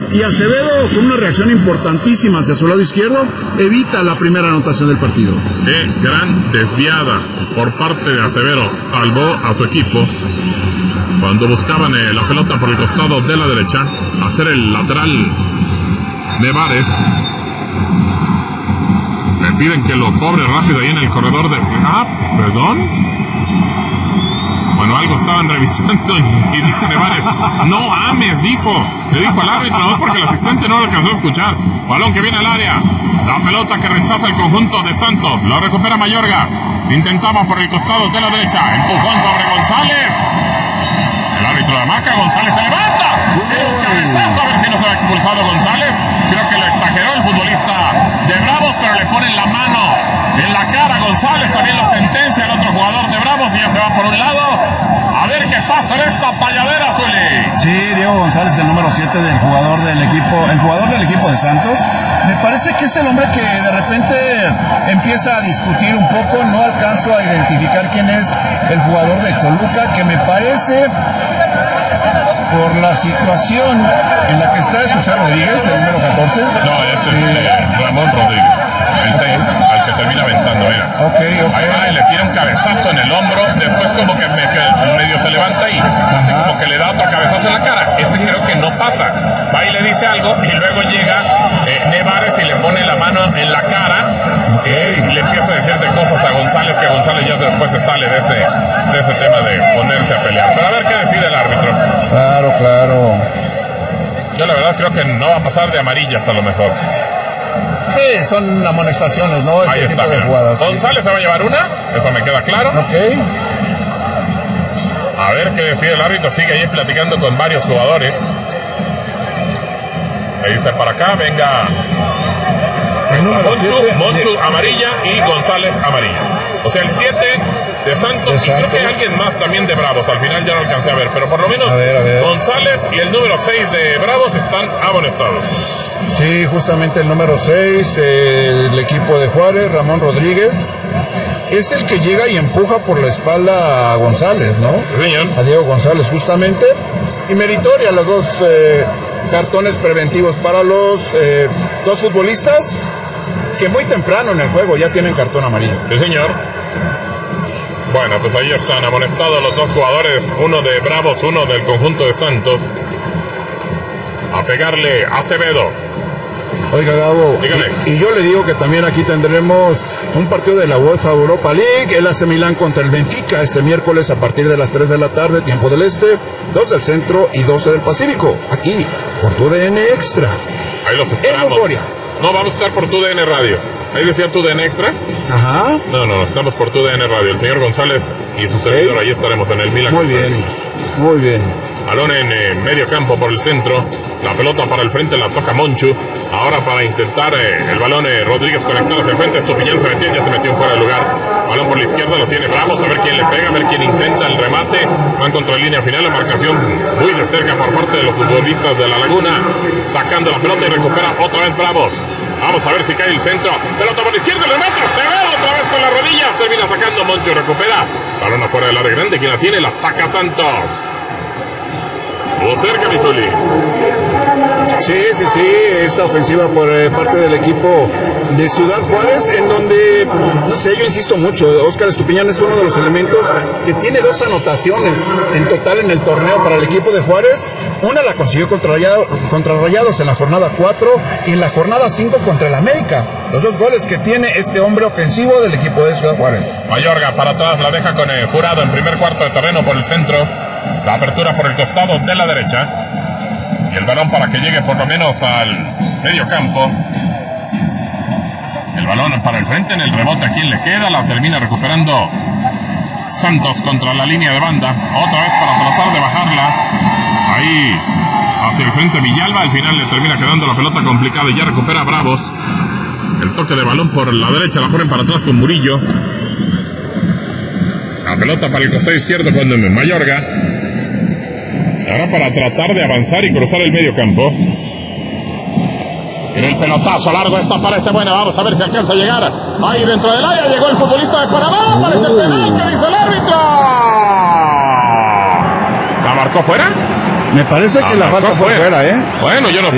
y Acevedo, con una reacción importantísima hacia su lado izquierdo, evita la primera anotación del partido. Gran desviada por parte de Acevedo, salvó a su equipo cuando buscaban la pelota por el costado de la derecha, hacer el lateral Nevares. Me piden que lo cobre rápido ahí en el corredor de... ¿perdón? Bueno, algo estaban revisando y dice Nevares, no ames, le dijo al árbitro, no, porque el asistente no lo alcanzó a escuchar. Balón que viene al área, la pelota que rechaza el conjunto de Santos, lo recupera Mayorga, intentaba por el costado de la derecha, empujón sobre González. El árbitro de marca, González se levanta, tiene un cabezazo, a ver si no se va expulsado González. Creo que lo exageró el futbolista de Bravos, pero le ponen la mano en la cara a González, también lo sentencia el otro jugador de Bravos y ya se va por un lado. A ver qué pasa en esta talladera, Zuli. Sí, Diego González, el número 7 del jugador del equipo de Santos. Me parece que es el hombre que de repente empieza a discutir un poco. No alcanzo a identificar quién es el jugador de Toluca, que me parece, por la situación en la que está, es José Rodríguez, el número 14. No, es el Ramón Rodríguez, el 6, al que termina aventando, mira. Okay. Ahí va y le tira un cabezazo en el hombro, después como que medio se levanta y hace como que le da otro cabezazo en la cara. Ese creo que no pasa. Va y le dice algo y luego llega Nevares y le pone la mano en la cara y le empieza a decir de cosas a González, que González ya después se sale de ese tema de ponerse a pelear. Pero a ver qué decide el árbitro. Claro. Yo la verdad creo que no va a pasar de amarillas a lo mejor. Sí, son amonestaciones, ¿no? Ahí está, tipo de jugadas. González se va a llevar una, eso me queda claro. Ok. A ver qué decide el árbitro, sigue ahí platicando con varios jugadores. Le dice para acá, venga Monchu amarilla y González amarilla. O sea, el 7 de Santos, y creo que hay alguien más también de Bravos. Al final ya no alcancé a ver, pero por lo menos a ver. González y el número 6 de Bravos están amonestados. Sí, justamente el número 6, el equipo de Juárez, Ramón Rodríguez, es el que llega y empuja por la espalda a González, ¿no? Sí, señor. A Diego González, justamente. Y meritoria los dos cartones preventivos para los dos futbolistas que muy temprano en el juego ya tienen cartón amarillo. Sí, señor. Bueno, pues ahí están amonestados los dos jugadores, uno de Bravos, uno del conjunto de Santos. A pegarle a Acevedo. Oiga, Gabo, y yo le digo que también aquí tendremos un partido de la UEFA Europa League, el AC Milán contra el Benfica este miércoles a partir de las 3 de la tarde, tiempo del este, 2 del centro y 12 del Pacífico, aquí por TUDN Extra. Ahí los esperamos. No, vamos a estar por TUDN Radio. Ahí decía TUDN Extra. Ajá. No, estamos por TUDN Radio. El señor González y su servidor, ahí estaremos en el Milán. Muy bien. Balón en medio campo por el centro. La pelota para el frente la toca Monchu. Ahora para intentar el balón Rodríguez conectar hacia el frente. Estupiñán ya se metió fuera de lugar. Balón por la izquierda, lo tiene Bravos. A ver quién le pega, a ver quién intenta el remate. Van contra la línea final. La marcación muy de cerca por parte de los futbolistas de La Laguna. Sacando la pelota y recupera otra vez Bravos. Vamos a ver si cae el centro. Pelota por la izquierda, el remate. Se va otra vez con las rodillas. Termina sacando Monchu, recupera. Balón afuera del área grande. Quien la tiene, la saca Santos. Estuvo cerca, Misuli. Sí, esta ofensiva por parte del equipo de Ciudad Juárez, en donde, no sé, yo insisto mucho, Óscar Estupiñán es uno de los elementos que tiene 2 anotaciones en total en el torneo para el equipo de Juárez. Una la consiguió contra Rayados en la jornada 4 y en la jornada 5 contra el América. Los 2 goles que tiene este hombre ofensivo del equipo de Ciudad Juárez. Mayorga para atrás, la deja con el Jurado en primer cuarto de terreno por el centro. La apertura por el costado de la derecha. Y el balón para que llegue por lo menos al medio campo. El balón para el frente, en el rebote a quien le queda. La termina recuperando Santos contra la línea de banda. Otra vez para tratar de bajarla. Ahí hacia el frente Villalba. Al final le termina quedando la pelota complicada y ya recupera Bravos. El toque de balón por la derecha, la ponen para atrás con Murillo. La pelota para el costado izquierdo con Mayorga. Ahora para tratar de avanzar y cruzar el medio campo. En el pelotazo largo, esta parece buena. Vamos a ver si alcanza a llegar. Ahí dentro del área llegó el futbolista de Panamá. Parece penal, que dice el árbitro. ¿La marcó fuera? Me parece que la falta fue fuera, ¿eh? Bueno, yo no sé.